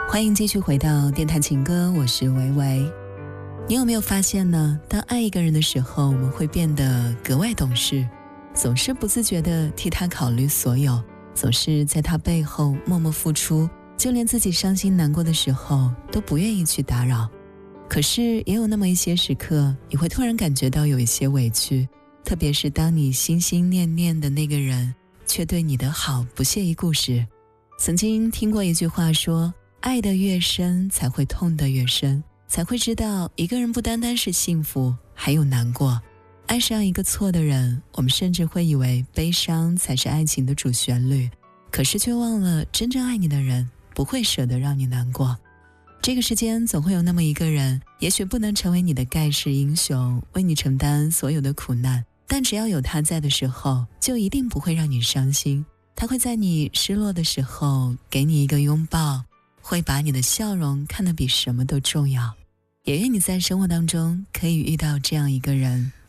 欢迎继续回到电台情歌，我是维维。你有没有发现呢？当爱一个人的时候，我们会变得格外懂事，总是不自觉地替他考虑所有，总是在他背后默默付出，就连自己伤心难过的时候都不愿意去打扰。可是也有那么一些时刻，你会突然感觉到有一些委屈，特别是当你心心念念的那个人却对你的好不屑一顾时。曾经听过一句话说，爱得越深才会痛得越深，才会知道一个人不单单是幸福，还有难过。爱上一个错的人，我们甚至会以为悲伤才是爱情的主旋律，可是却忘了真正爱你的人不会舍得让你难过。这个世间总会有那么一个人，也许不能成为你的盖世英雄，为你承担所有的苦难，但只要有他在的时候，就一定不会让你伤心。他会在你失落的时候给你一个拥抱，会把你的笑容看得比什么都重要。也愿你在生活当中可以遇到这样一个人，